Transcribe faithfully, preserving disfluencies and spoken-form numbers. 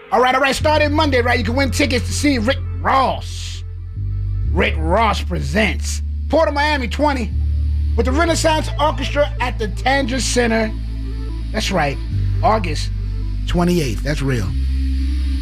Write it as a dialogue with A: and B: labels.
A: All right, all right, starting Monday, right? You can win tickets to see Rick Ross. Rick Ross presents Port of Miami twenty with the Renaissance Orchestra at the Tanger Center. That's right, August twenty-eighth. That's real.